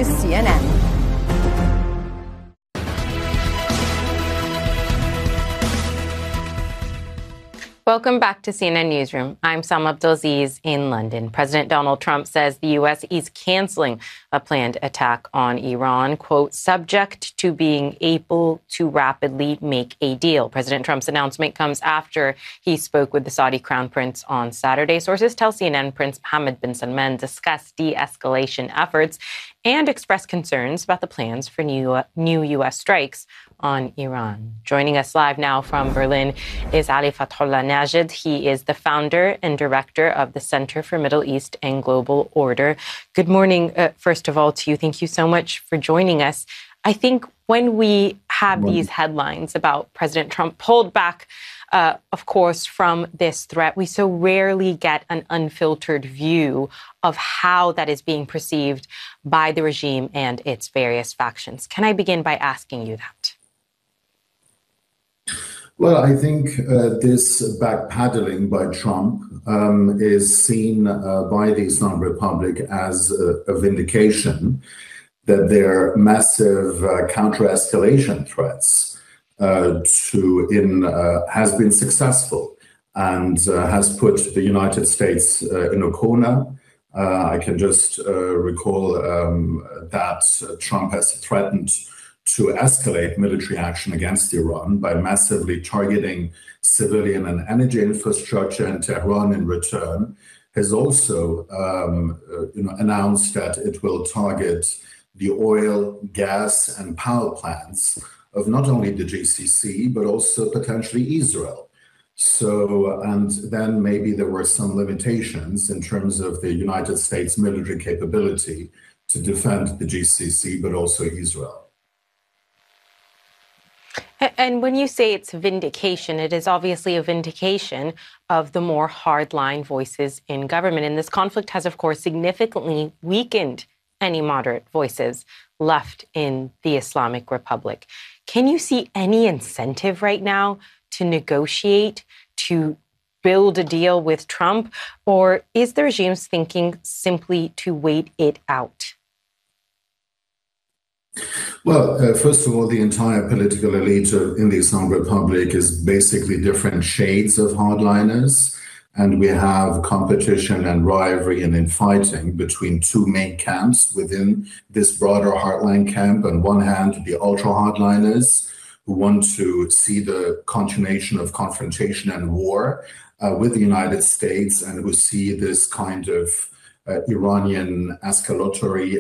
is CNN. Welcome back to CNN Newsroom. I'm Salma Abdelaziz in London. President Donald Trump says the U.S. is canceling a planned attack on Iran, quote, subject to being able to rapidly make a deal. President Trump's announcement comes after he spoke with the Saudi Crown Prince on Saturday. Sources tell CNN Prince Mohammed bin Salman discussed de-escalation efforts and expressed concerns about the plans for new U.S. strikes on Iran. Joining us live now from Berlin is Ali Fathullah Najed. He is the founder and director of the Center for Middle East and Global Order. Good morning, first of all, to you. Thank you so much for joining us. I think when we have these headlines about President Trump pulled back, of course, from this threat, we so rarely get an unfiltered view of how that is being perceived by the regime and its various factions. Can I begin by asking you that? Well, I think this backpedaling by Trump is seen by the Islamic Republic as a vindication that their massive counter-escalation threats has been successful and has put the United States in a corner. I can just recall that Trump has threatened to escalate military action against Iran by massively targeting civilian and energy infrastructure, and Tehran in return has also announced that it will target the oil, gas, and power plants of not only the GCC, but also potentially Israel. So, and then maybe there were some limitations in terms of the United States military capability to defend the GCC, but also Israel. And when you say it's vindication, it is obviously a vindication of the more hardline voices in government. And this conflict has, of course, significantly weakened any moderate voices left in the Islamic Republic. Can you see any incentive right now to negotiate, to build a deal with Trump? Or is the regime's thinking simply to wait it out? Well, first of all, the entire political elite in the Islamic Republic is basically different shades of hardliners. And we have competition and rivalry and infighting between two main camps within this broader hardline camp. On one hand, the ultra-hardliners who want to see the continuation of confrontation and war with the United States and who see this kind of Iranian escalatory